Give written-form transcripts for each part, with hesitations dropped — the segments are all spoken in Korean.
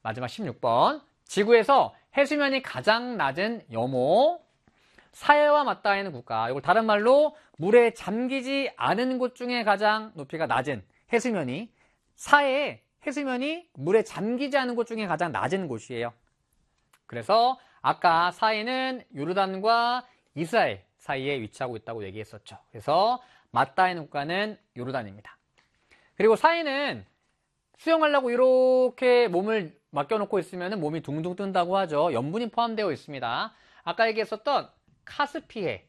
마지막 16번. 지구에서 해수면이 가장 낮은 염호. 사해와 맞닿아 있는 국가. 이걸 다른 말로 물에 잠기지 않은 곳 중에 가장 높이가 낮은 해수면이, 사해에 해수면이 물에 잠기지 않은 곳 중에 가장 낮은 곳이에요. 그래서 아까 사해는 요르단과 이스라엘 사이에 위치하고 있다고 얘기했었죠. 그래서 맞닿아 있는 국가는 요르단입니다. 그리고 사해는 수영하려고 이렇게 몸을 맡겨놓고 있으면 몸이 둥둥 뜬다고 하죠. 염분이 포함되어 있습니다. 아까 얘기했었던 카스피해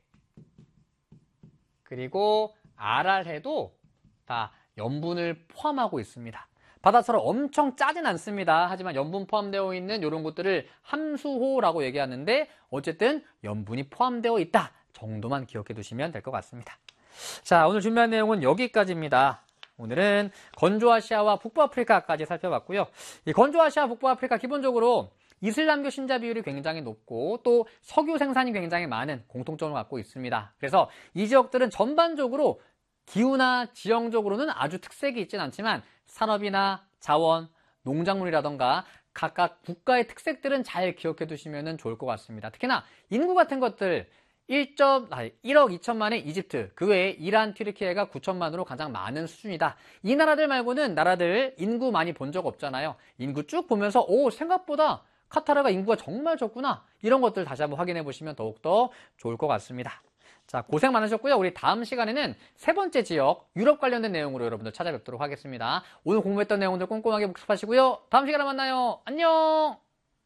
그리고 아랄해도 다 염분을 포함하고 있습니다. 바다처럼 엄청 짜진 않습니다. 하지만 염분 포함되어 있는 이런 것들을 함수호라고 얘기하는데 어쨌든 염분이 포함되어 있다 정도만 기억해 두시면 될 것 같습니다. 자, 오늘 준비한 내용은 여기까지입니다. 오늘은 건조아시아와 북부아프리카까지 살펴봤고요. 이 건조아시아, 북부아프리카 기본적으로 이슬람교 신자 비율이 굉장히 높고 또 석유 생산이 굉장히 많은 공통점을 갖고 있습니다. 그래서 이 지역들은 전반적으로 기후나 지형적으로는 아주 특색이 있지는 않지만 산업이나 자원, 농작물이라던가 각각 국가의 특색들은 잘 기억해 두시면 좋을 것 같습니다. 특히나 인구 같은 것들 1억 2천만의 이집트, 그 외에 이란, 튀르키예가 9천만으로 가장 많은 수준이다. 이 나라들 말고는 나라들 인구 많이 본 적 없잖아요. 인구 쭉 보면서 생각보다 카타르가 인구가 정말 적구나. 이런 것들 다시 한번 확인해 보시면 더욱더 좋을 것 같습니다. 자, 고생 많으셨고요. 우리 다음 시간에는 세 번째 지역, 유럽 관련된 내용으로 여러분들 찾아뵙도록 하겠습니다. 오늘 공부했던 내용들 꼼꼼하게 복습하시고요. 다음 시간에 만나요. 안녕!